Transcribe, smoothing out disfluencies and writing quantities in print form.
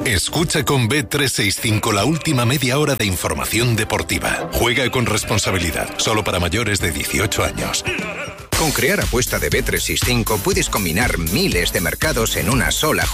Escucha con Bet365 la última media hora de información deportiva. Juega con responsabilidad, solo para mayores de 18 años. Con Crear Apuesta de Bet365 puedes combinar miles de mercados en una sola jugada.